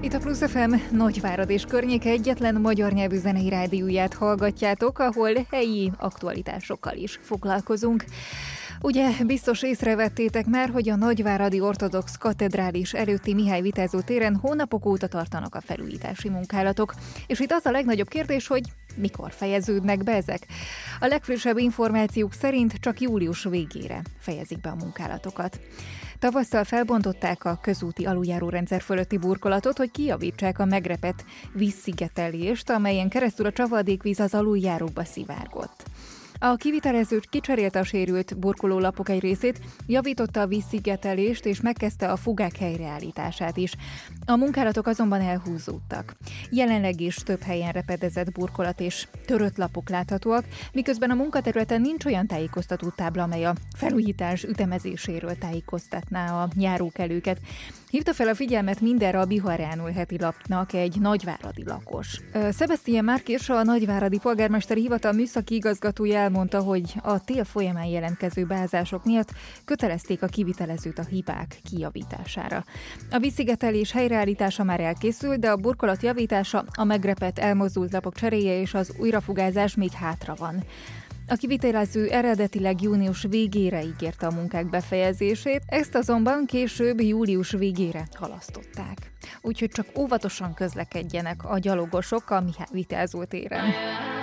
Itt a Plusz FM Nagyvárad és környéke egyetlen magyar nyelvű zenei rádióját hallgatjátok, ahol helyi aktualitásokkal is foglalkozunk. Ugye biztos észrevettétek már, hogy a Nagyváradi Ortodox Katedrális előtti Mihály Vitéző téren hónapok óta tartanak a felújítási munkálatok. És itt az a legnagyobb kérdés, hogy mikor fejeződnek be ezek? A legfrissebb információk szerint csak július végére fejezik be a munkálatokat. Tavasszal felbontották a közúti aluljárórendszer fölötti burkolatot, hogy kijavítsák a megrepett vízszigetelést, amelyen keresztül a csapadékvíz az aluljárokba szivárgott. A kivitelező kicserélte a sérült burkolólapok egy részét, javította a vízszigetelést és megkezdte a fugák helyreállítását is. A munkálatok azonban elhúzódtak. Jelenleg is több helyen repedezett burkolat és törött lapok láthatóak, miközben a munkaterületen nincs olyan tájékoztató tábla, amely a felújítás ütemezéséről tájékoztatná a járókelőket. Hívta fel a figyelmet mindenre a Bihareánul heti lapnak egy nagyváradi lakos. Sebastian Márkés, a nagyváradi polgármesteri hivatal műszaki igazgatója elmondta, hogy a tél folyamán jelentkező beázások miatt kötelezték a kivitelezőt a hibák kijavítására. A vízszigetelés helyreállítása már elkészült, de a burkolat javítása, a megrepett, elmozdult lapok cseréje és az újrafugázás még hátra van. A kivitelező eredetileg június végére ígérte a munkák befejezését, ezt azonban később július végére halasztották. Úgyhogy csak óvatosan közlekedjenek a gyalogosok a Mihály Vitéző téren.